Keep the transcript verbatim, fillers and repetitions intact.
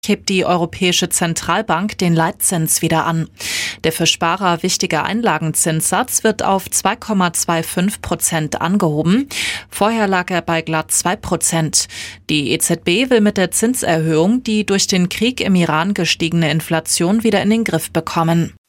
hebt die Europäische Zentralbank den Leitzins wieder an. Der für Sparer wichtige Einlagenzinssatz wird auf zwei Komma fünfundzwanzig Prozent angehoben. Vorher lag er bei glatt zwei Prozent. Die E Z B will mit der Zinserhöhung die durch den Krieg im Iran gestiegene Inflation wieder in den Griff bekommen.